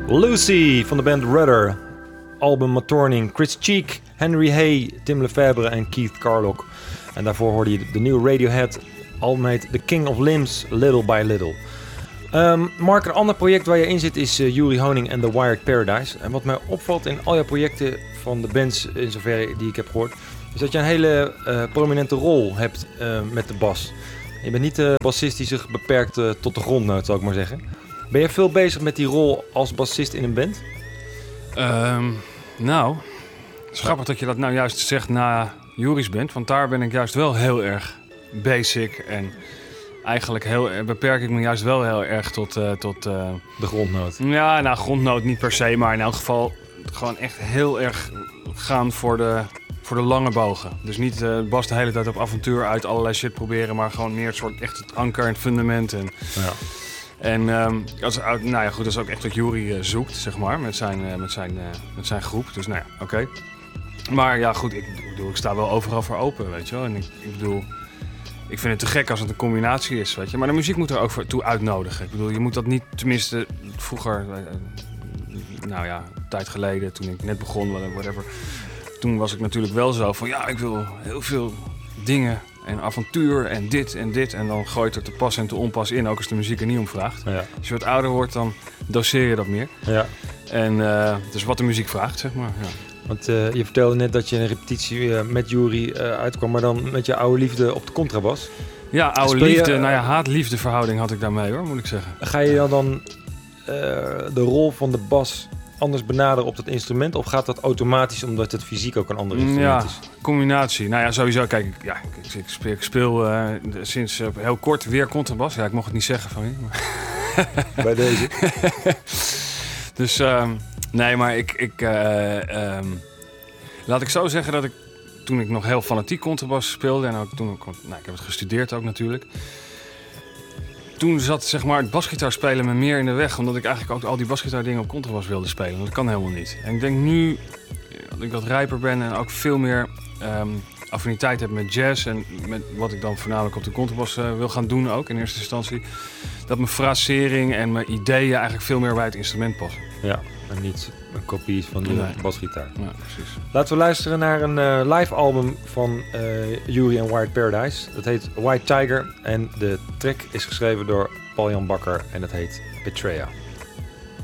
Lucy van de band Rudder. Album Matorning, Chris Cheek, Henry Hay, Tim Lefebvre en Keith Carlock. En daarvoor hoorde je de nieuwe Radiohead. Album heet The King of Limbs, Little by Little. Mark, een ander project waar je in zit is Juri Honing en The Wired Paradise. En wat mij opvalt in al jouw projecten van de bands, in zoverre die ik heb gehoord, is dat je een hele prominente rol hebt met de bas. Je bent niet de bassist die zich beperkt tot de grondnoot, zou ik maar zeggen. Ben je veel bezig met die rol als bassist in een band? Nou, het is grappig dat je dat nou juist zegt na Juri's band. Want daar ben ik juist wel heel erg basic. En eigenlijk beperk ik me juist wel heel erg tot de grondnoot. Ja, nou, grondnoot niet per se. Maar in elk geval gewoon echt heel erg gaan voor de lange bogen. Dus niet bas de hele tijd op avontuur uit allerlei shit proberen. Maar gewoon meer het soort echt het anker en het fundament. En, ja. En nou ja, goed, dat is ook echt wat Juri zoekt, zeg maar, met zijn groep. Dus nou ja, oké. Maar ja, goed, ik sta wel overal voor open, weet je wel. En ik bedoel, ik vind het te gek als het een combinatie is, weet je. Maar de muziek moet er ook toe uitnodigen. Ik bedoel, je moet dat niet, tenminste, vroeger, nou ja, een tijd geleden, toen ik net begon, whatever. Toen was ik natuurlijk wel zo van, ja, ik wil heel veel dingen en avontuur en dit en dit. En dan gooi je het er te pas en te onpas in, ook als de muziek er niet om vraagt. Ja. Als je wat ouder wordt, dan doseer je dat meer. Ja. En dus wat de muziek vraagt, zeg maar. Ja. Want je vertelde net dat je een repetitie met Juri uitkwam, maar dan met je oude liefde op de contrabas. Ja, oude liefde, nou ja, haat-liefde verhouding had ik daarmee, hoor, moet ik zeggen. Ga je dan de rol van de bas anders benaderen op dat instrument? Of gaat dat automatisch omdat het fysiek ook een ander instrument is? Combinatie. Nou ja, sowieso. Kijk, ik speel sinds heel kort weer contrabas. Ja, ik mocht het niet zeggen van je. Maar bij deze. Dus nee, maar laat ik zo zeggen dat ik toen ik nog heel fanatiek contrabas speelde en ook toen ik heb het gestudeerd ook natuurlijk. Toen zat zeg maar het basgitaarspelen me meer in de weg, omdat ik eigenlijk ook al die basgitaardingen op contrabas wilde spelen. Dat kan helemaal niet. En ik denk nu dat ik wat rijper ben en ook veel meer affiniteit heb met jazz en met wat ik dan voornamelijk op de contrabas wil gaan doen ook in eerste instantie, dat mijn frasering en mijn ideeën eigenlijk veel meer bij het instrument passen. Ja, en niet een kopie van de basgitaar. Ja, precies. Laten we luisteren naar een live album van Juri en Wired Paradise. Dat heet White Tiger en de track is geschreven door Paul-Jan Bakker en dat heet Betraya.